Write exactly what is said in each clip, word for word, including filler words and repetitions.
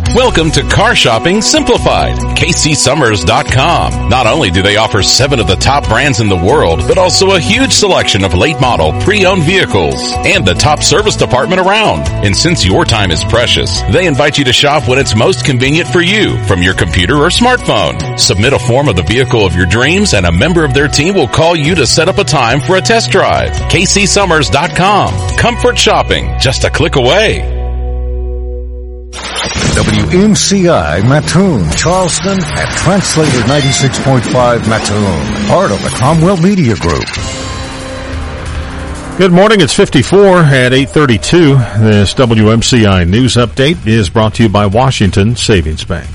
Welcome to Car Shopping Simplified, K C Summers dot com. Not only do they offer seven of the top brands in the world, but also a huge selection of late model, pre-owned vehicles and the top service department around. And since your time is precious, they invite you to shop when it's most convenient for you from your computer or smartphone. Submit a form of the vehicle of your dreams and a member of their team will call you to set up a time for a test drive. K C Summers dot com. Comfort shopping, just a click away. W M C I Mattoon, Charleston at Translator ninety-six point five Mattoon, part of the Cromwell Media Group. Good morning, it's fifty-four at eight thirty-two. This W M C I News Update is brought to you by Washington Savings Bank.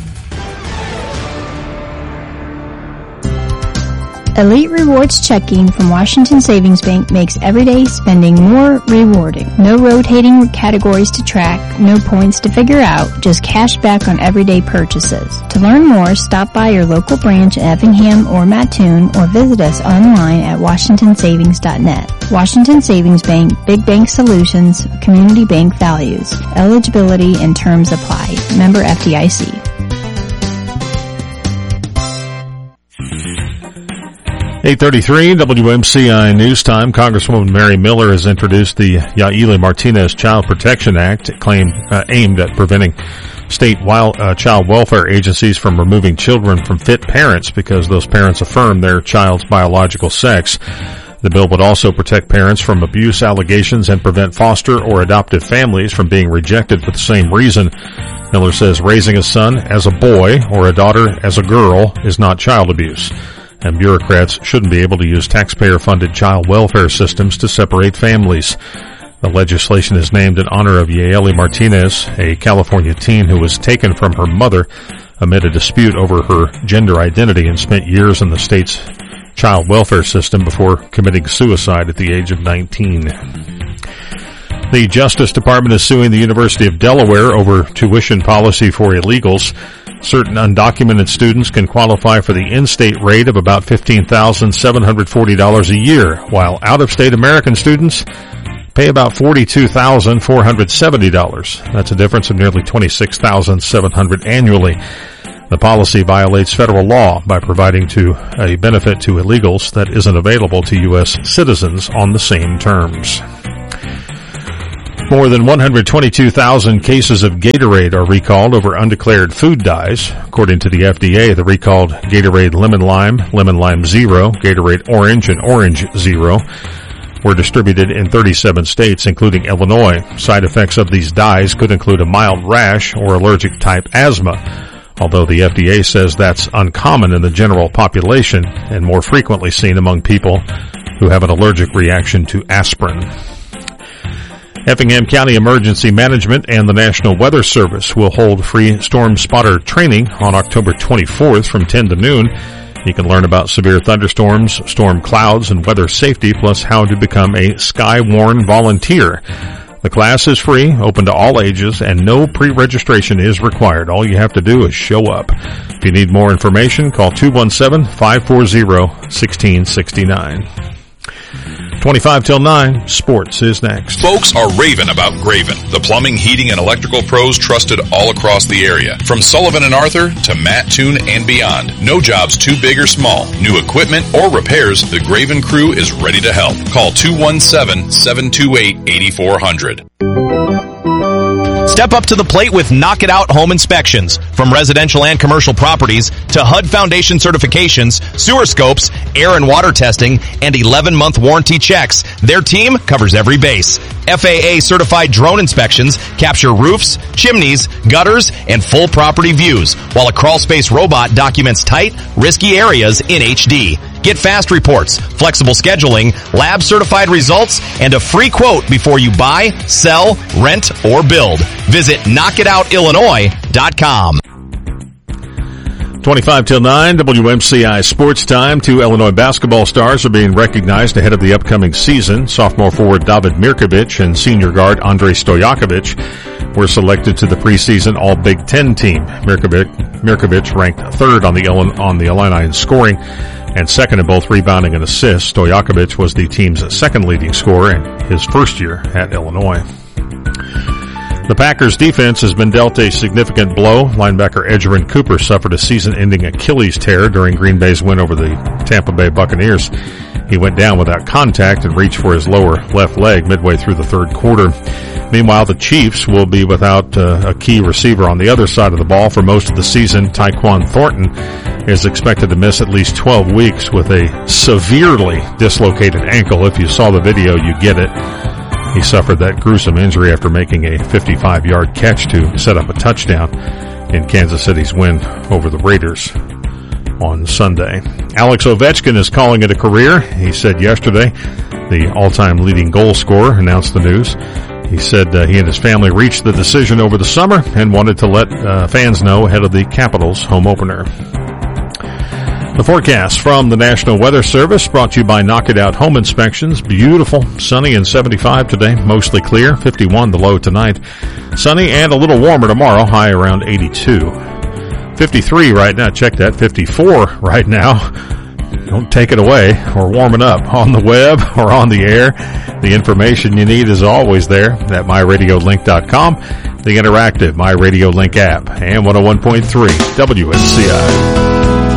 Elite Rewards Checking from Washington Savings Bank makes everyday spending more rewarding. No rotating categories to track, no points to figure out, just cash back on everyday purchases. To learn more, stop by your local branch in Effingham or Mattoon or visit us online at washington savings dot net. Washington Savings Bank, Big Bank Solutions, Community Bank Values. Eligibility and terms apply. Member F D I C. eight thirty-three W M C I News Time. Congresswoman Mary Miller has introduced the Yaeli Martinez Child Protection Act claim, uh, aimed at preventing state wild, uh, child welfare agencies from removing children from fit parents because those parents affirm their child's biological sex. The bill would also protect parents from abuse allegations and prevent foster or adoptive families from being rejected for the same reason. Miller says raising a son as a boy or a daughter as a girl is not child abuse, and bureaucrats shouldn't be able to use taxpayer-funded child welfare systems to separate families. The legislation is named in honor of Yaeli Martinez, a California teen who was taken from her mother amid a dispute over her gender identity and spent years in the state's child welfare system before committing suicide at the age of nineteen. The Justice Department is suing the University of Delaware over tuition policy for illegals. Certain undocumented students can qualify for the in-state rate of about fifteen thousand seven hundred forty dollars a year, while out-of-state American students pay about forty-two thousand four hundred seventy dollars. That's a difference of nearly twenty-six thousand seven hundred dollars annually. The policy violates federal law by providing to a benefit to illegals that isn't available to U S citizens on the same terms. More than one hundred twenty-two thousand cases of Gatorade are recalled over undeclared food dyes. According to the F D A, the recalled Gatorade Lemon Lime, Lemon Lime Zero, Gatorade Orange, and Orange Zero were distributed in thirty-seven states, including Illinois. Side effects of these dyes could include a mild rash or allergic type asthma, although the F D A says that's uncommon in the general population and more frequently seen among people who have an allergic reaction to aspirin. Effingham County Emergency Management and the National Weather Service will hold free storm spotter training on October twenty-fourth from ten to noon. You can learn about severe thunderstorms, storm clouds, and weather safety, plus how to become a Skywarn volunteer. The class is free, open to all ages, and no pre-registration is required. All you have to do is show up. If you need more information, call two one seven, five four zero, one six six nine. twenty-five till nine, sports is next. Folks are raving about Graven, the plumbing, heating, and electrical pros trusted all across the area. From Sullivan and Arthur to Mattoon and beyond. No job's too big or small. New equipment or repairs, the Graven crew is ready to help. Call two one seven, seven two eight, eight four zero zero. Step up to the plate with Knock It Out Home Inspections. From residential and commercial properties to H U D Foundation certifications, sewer scopes, air and water testing, and eleven-month warranty checks, their team covers every base. F A A certified drone inspections capture roofs, chimneys, gutters, and full property views, while a crawl space robot documents tight, risky areas in H D. Get fast reports, flexible scheduling, lab certified results, and a free quote before you buy, sell, rent, or build. Visit knock it out illinois dot com. twenty-five till nine, W M C I Sports Time. Two Illinois basketball stars are being recognized ahead of the upcoming season. Sophomore forward David Mirkovic and senior guard Andrei Stojakovic were selected to the preseason All-Big Ten team. Mirkovic, Mirkovic ranked third on the, on the Illini in scoring and second in both rebounding and assists. Stojakovic was the team's second leading scorer in his first year at Illinois. The Packers defense has been dealt a significant blow. Linebacker Edgerrin Cooper suffered a season-ending Achilles tear during Green Bay's win over the Tampa Bay Buccaneers. He went down without contact and reached for his lower left leg midway through the third quarter. Meanwhile, the Chiefs will be without uh, a key receiver on the other side of the ball for most of the season. Tyquan Thornton is expected to miss at least twelve weeks with a severely dislocated ankle. If you saw the video, you get it. He suffered that gruesome injury after making a fifty-five-yard catch to set up a touchdown in Kansas City's win over the Raiders on Sunday. Alex Ovechkin is calling it a career. He said yesterday, the all-time leading goal scorer announced the news. He said uh, he and his family reached the decision over the summer and wanted to let uh, fans know ahead of the Capitals home opener. The forecast from the National Weather Service brought to you by Knock It Out Home Inspections. Beautiful, sunny and seventy-five today, mostly clear, fifty-one the low tonight. Sunny and a little warmer tomorrow, high around eighty-two. fifty-three right now, check that, fifty-four right now. Don't take it away. We're warming up on the web or on the air. The information you need is always there at my radio link dot com, the interactive My Radio Link app, and one oh one point three W M C I.